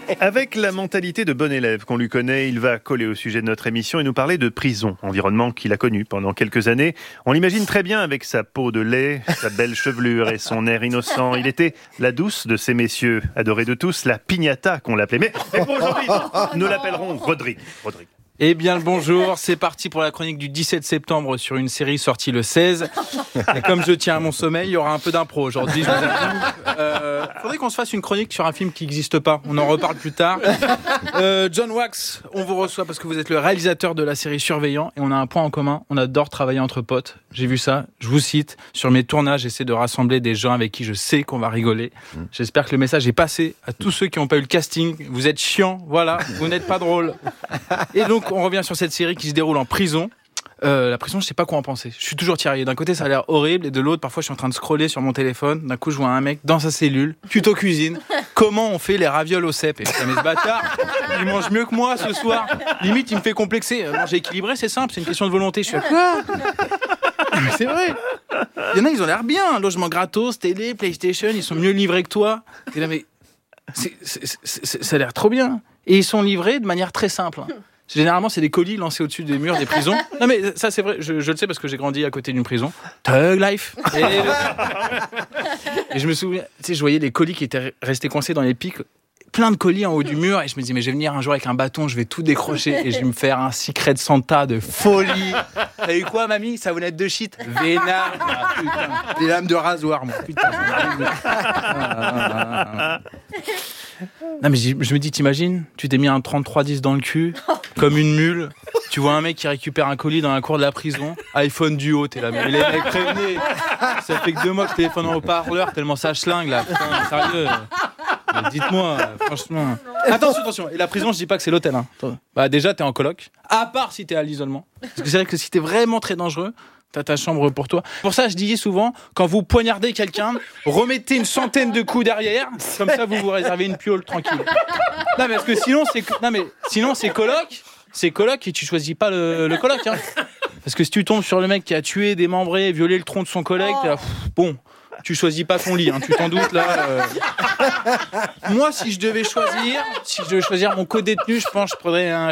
Avec la mentalité de bon élève qu'on lui connaît, il va coller au sujet de notre émission et nous parler de prison, environnement qu'il a connu pendant quelques années. On l'imagine très bien avec sa peau de lait, sa belle chevelure et son air innocent. Il était la douce de ces messieurs, adoré de tous, la piñata qu'on l'appelait. Mais pour aujourd'hui, nous l'appellerons Rodrigue. Eh bien le bonjour, c'est parti pour la chronique du 17 septembre sur une série sortie le 16. Et comme je tiens à mon sommeil, il y aura un peu d'impro aujourd'hui. Faudrait qu'on se fasse une chronique sur un film qui n'existe pas. On en reparle plus tard. John Wax, on vous reçoit parce que vous êtes le réalisateur de la série Surveillant et on a un point en commun. On adore travailler entre potes. J'ai vu ça, je vous cite. Sur mes tournages, j'essaie de rassembler des gens avec qui je sais qu'on va rigoler. J'espère que le message est passé à tous ceux qui n'ont pas eu le casting. Vous êtes chiants, voilà, vous n'êtes pas drôles. Et donc, on revient sur cette série qui se déroule en prison. La prison, je sais pas quoi en penser. Je suis toujours tiraillé. D'un côté, ça a l'air horrible, et de l'autre, parfois, je suis en train de scroller sur mon téléphone. D'un coup, je vois un mec dans sa cellule, tuto cuisine. Comment on fait les ravioles au cèpe? Et putain, mais ce bâtard, il mange mieux que moi ce soir. Limite, il me fait complexer. Manger équilibré, c'est simple, c'est une question de volonté. Je suis quoi? Mais c'est vrai. Il y en a, ils ont l'air bien. Logement gratos, télé, PlayStation, ils sont mieux livrés que toi. Et là, mais ça a l'air trop bien. Et ils sont livrés de manière très simple. Généralement, c'est des colis lancés au-dessus des murs des prisons. Non, mais ça, c'est vrai, je le sais parce que j'ai grandi à côté d'une prison. Thug Life. Et je me souviens, tu sais, je voyais les colis qui étaient restés coincés dans les pics, plein de colis en haut du mur, et je me disais, mais je vais venir un jour avec un bâton, je vais tout décrocher, et je vais me faire un Secret Santa de folie. T'as eu quoi, mamie? Savonnette de shit? Vénard. Ah, putain. Des lames de rasoir, moi. Putain. Non mais je me dis, t'imagines, tu t'es mis un 3310 dans le cul, comme une mule, tu vois un mec qui récupère un colis dans la cour de la prison, iPhone du haut, t'es là, mais les mecs prévenez, ça fait que 2 mois que je téléphone en haut-parleur tellement ça schlingue là, putain, sérieux. Mais dites-moi, franchement. Attention, et la prison je dis pas que c'est l'hôtel, hein. Bah déjà t'es en coloc, à part si t'es à l'isolement, parce que c'est vrai que si t'es vraiment très dangereux, t'as ta chambre pour toi. Pour ça, je disais souvent, quand vous poignardez quelqu'un, remettez une centaine de coups derrière, comme ça vous réservez une piole tranquille. Non, mais parce que sinon c'est coloc. C'est coloc et tu choisis pas le coloc. Hein. Parce que si tu tombes sur le mec qui a tué, démembré, violé le tronc de son collègue, t'es là, bon, tu choisis pas ton lit, hein, tu t'en doutes là. Moi, si je devais choisir mon co-détenu, je pense que je prendrais un